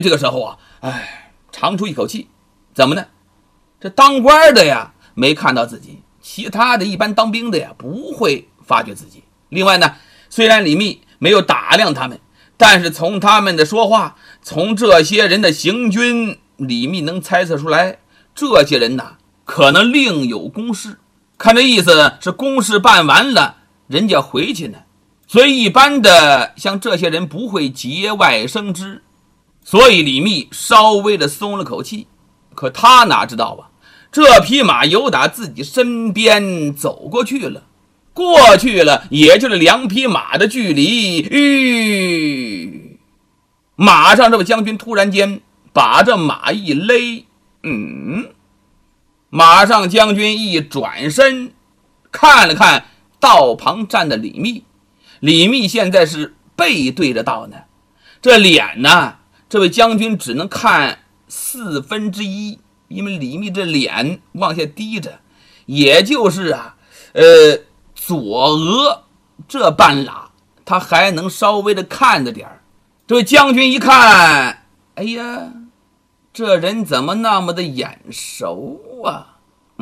这个时候啊，长出一口气，怎么呢？这当官的呀没看到自己，其他的一般当兵的呀不会发觉自己。另外呢，虽然李密没有打量他们，但是从他们的说话，从这些人的行军，李密能猜测出来，这些人呐可能另有公事。看这意思是公事办完了，人家回去呢。所以一般的像这些人不会节外生枝，所以李密稍微的松了口气。可他哪知道啊，这匹马由打自己身边走过去了，也就是2匹马的距离。马上这位将军突然间把这马一勒，马上将军一转身看了看道旁站的李密，李密现在是背对着道呢，这脸呢，这位将军只能看1/4，因为李密这脸往下低着，也就是左额这半拉，他还能稍微的看着点儿。这位将军一看，哎呀，这人怎么那么的眼熟啊？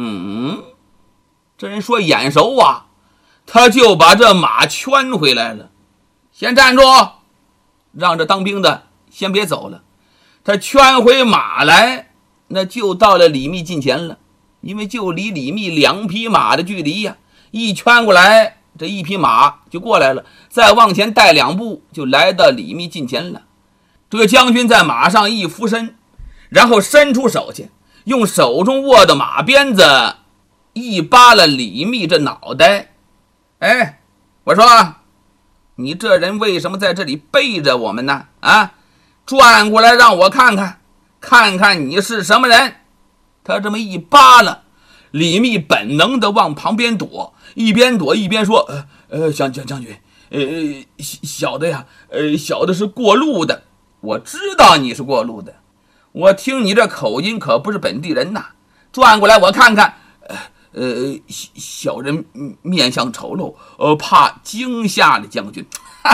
这人说眼熟啊，他就把这马圈回来了。先站住，让这当兵的先别走了。他圈回马来，那就到了李密近前了，因为就离李密2匹马的距离呀，一圈过来，这1匹马就过来了，再往前带2步就来到李密近前了。这个将军在马上一俯身，然后伸出手去，用手中握的马鞭子一扒了李密这脑袋。我说你这人为什么在这里背着我们呢？转过来让我看看你是什么人。他这么一扒了，李密本能的往旁边躲，一边躲一边说将军，小的是过路的。我知道你是过路的，我听你这口音可不是本地人呐。转过来我看看，小人面相丑陋，怕惊吓了将军。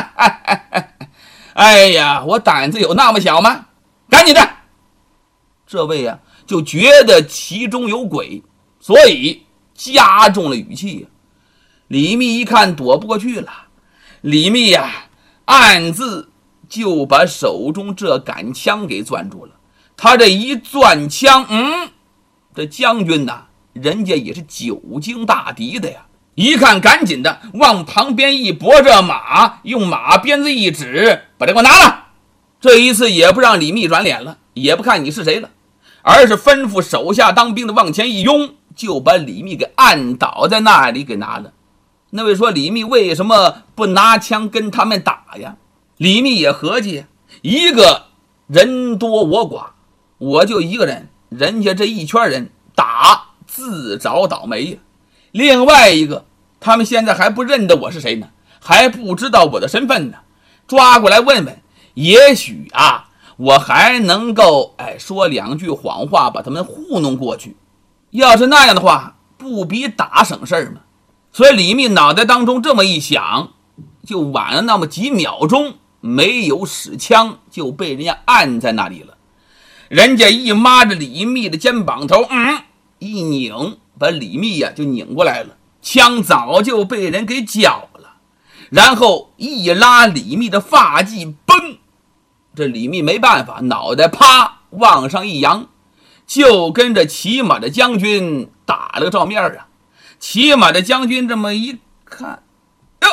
哎呀，我胆子有那么小吗？赶紧的！这位啊就觉得其中有鬼，所以加重了语气。李密一看躲不过去了，李密呀暗自就把手中这杆枪给攥住了。他这一攥枪，这将军呐，人家也是久经大敌的呀。一看赶紧的往旁边一拨着马，用马鞭子一指，把这给我拿了。这一次也不让李密转脸了，也不看你是谁了，而是吩咐手下当兵的往前一拥，就把李密给按倒在那里给拿了。那位说李密为什么不拿枪跟他们打呀？李密也合计，一个人多我寡，我就一个人，人家这一圈人打自找倒霉呀。另外一个，他们现在还不认得我是谁呢，还不知道我的身份呢，抓过来问问，也许我还能够说2句谎话把他们糊弄过去。要是那样的话，不比打省事吗？所以李密脑袋当中这么一想，就晚了那么几秒钟，没有使枪就被人家按在那里了。人家一抹着李密的肩膀头，一拧，把李密就拧过来了，枪早就被人给缴了，然后一拉李密的发髻，嘣，这李密没办法，脑袋啪往上一扬，就跟着骑马的将军打了个照面啊。骑马的将军这么一看，哟，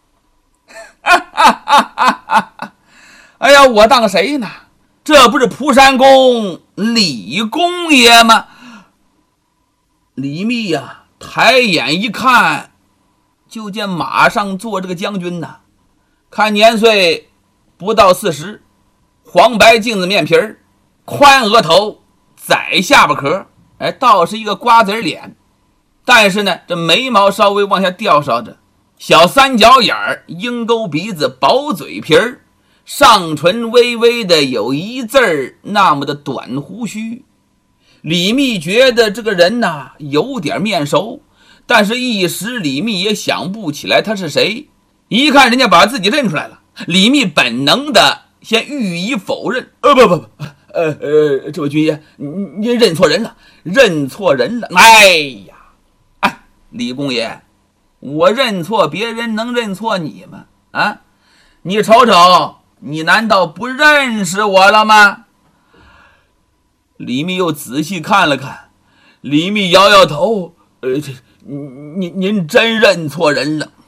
哎呀，我当谁呢？这不是蒲山公李公爷吗？李密呀抬眼一看，就见马上坐这个将军呐，看年岁不到40，黄白镜子面皮儿，宽额头，窄下巴壳，倒是一个瓜子脸，但是呢这眉毛稍微往下掉梢着，小三角眼儿，鹰钩鼻子，薄嘴皮儿，上唇微微的有一字儿那么的短胡须。李密觉得这个人呐有点面熟，但是一时李密也想不起来他是谁。一看人家把自己认出来了，李密本能的先予以否认。这位军爷，您认错人了，认错人了。哎呀，哎，李公爷，我认错别人能认错你吗？啊，你瞅瞅，你难道不认识我了吗？李密又仔细看了看，李密摇摇头，您真认错人了。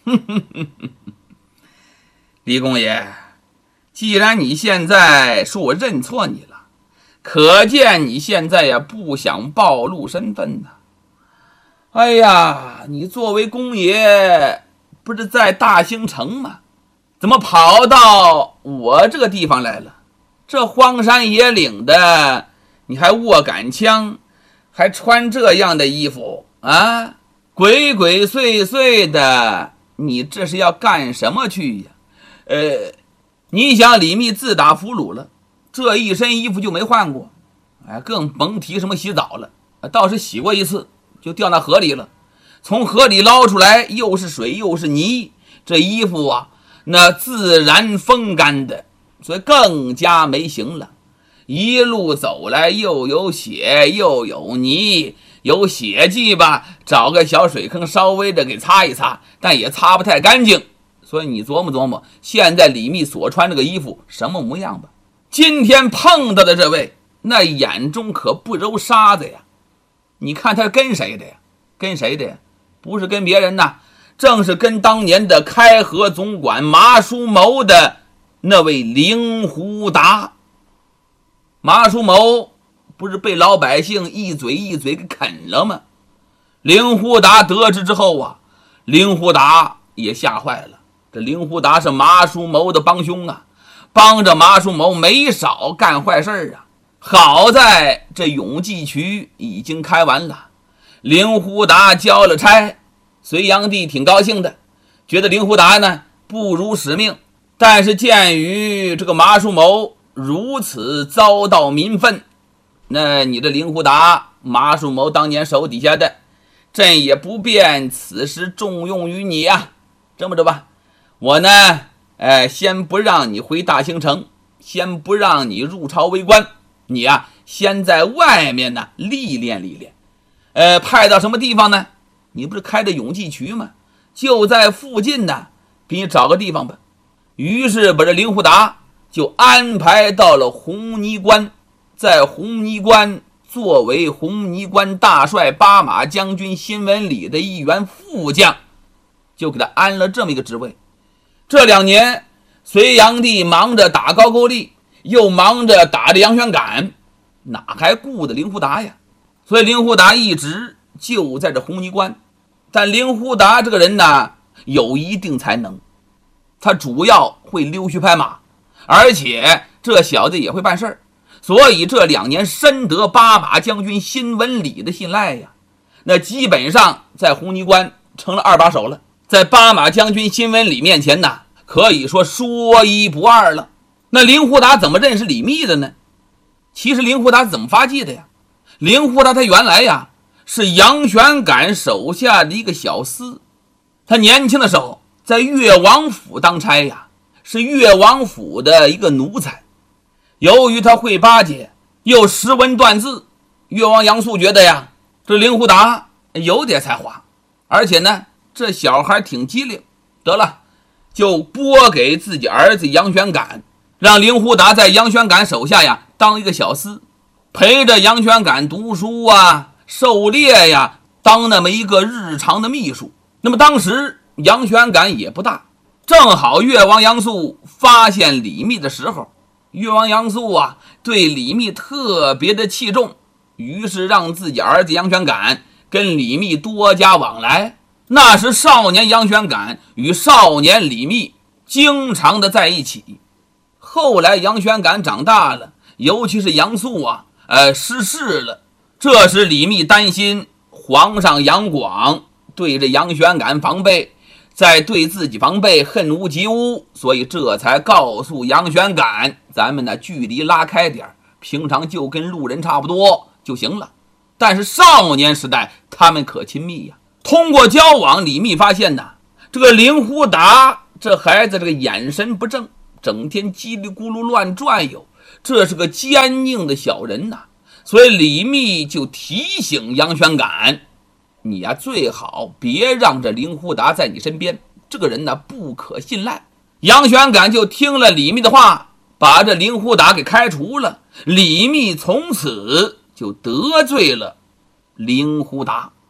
李公爷，既然你现在说我认错你了，可见你现在呀不想暴露身份呐。哎呀，你作为公爷不是在大兴城吗？怎么跑到我这个地方来了？这荒山野岭的，你还握杆枪，还穿这样的衣服啊？鬼鬼祟祟的，你这是要干什么去呀？你想李密自打俘虏了，这一身衣服就没换过，更甭提什么洗澡了，倒是洗过一次，就掉那河里了。从河里捞出来，又是水又是泥，这衣服啊，那自然风干的，所以更加没形了。一路走来，又有血又有泥，有血迹吧，找个小水坑稍微的给擦一擦，但也擦不太干净。所以你琢磨琢磨，现在李密所穿这个衣服什么模样吧？今天碰到的这位，那眼中可不揉沙子呀！你看他跟谁的呀？跟谁的呀？不是跟别人呐，正是跟当年的开河总管马叔谋的那位灵狐达。马叔谋不是被老百姓一嘴一嘴给啃了吗？灵狐达得知之后啊，灵狐达也吓坏了。这灵狐达是马叔谋的帮凶啊，帮着马叔谋没少干坏事啊。好在这永济渠已经开完了，灵狐达交了差，隋炀帝挺高兴的，觉得灵狐达呢不辱使命。但是鉴于这个马叔谋如此遭到民愤，那你这灵狐达马叔谋当年手底下的，朕也不便此时重用于你啊。这么着吧，我呢先不让你回大兴城，先不让你入朝为官，你啊先在外面呢历练历练。派到什么地方呢？你不是开的永济渠吗？就在附近呢，给你找个地方吧。于是把这灵狐达就安排到了红泥关，在红泥关作为红泥关大帅八马将军新闻里的一员副将，就给他安了这么一个职位。这2年，隋炀帝忙着打高句丽，又忙着打着杨玄感，哪还顾得灵狐达呀？所以灵狐达一直就在这红泥关。但灵狐达这个人呢，有一定才能，他主要会溜须拍马，而且这小子也会办事儿，所以这2年深得八马将军辛文礼的信赖呀。那基本上在红泥关成了2把手了，在八马将军辛文礼面前呢，可以说说一不二了。那灵狐达怎么认识李密的呢？其实灵狐达怎么发迹的呀？灵狐达他原来呀是杨玄感手下的一个小厮，他年轻的时候在越王府当差呀，是越王府的一个奴才。由于他会巴结，又识文断字，越王杨素觉得呀，这灵狐达有点才华，而且呢这小孩挺机灵，得了，就拨给自己儿子杨玄感，让灵狐达在杨玄感手下呀当一个小厮，陪着杨玄感读书啊狩猎呀，当那么一个日常的秘书。那么当时杨玄感也不大，正好越王杨素发现李密的时候，越王杨素啊对李密特别的器重，于是让自己儿子杨玄感跟李密多加往来。那时少年杨玄感与少年李密经常的在一起。后来杨玄感长大了，尤其是杨素啊失势了，这时李密担心皇上杨广对着杨玄感防备，再对自己防备恨无及无，所以这才告诉杨玄感，咱们呢距离拉开点，平常就跟路人差不多就行了。但是少年时代他们可亲密呀。通过交往，李密发现呢，这个灵狐达这孩子这个眼神不正， 整天叽里咕噜乱转悠，这是个坚硬的小人呐。所以李密就提醒杨玄感，你呀最好别让这林忽达在你身边，这个人呢不可信赖。杨玄感就听了李密的话，把这林忽达给开除了。李密从此就得罪了林忽达。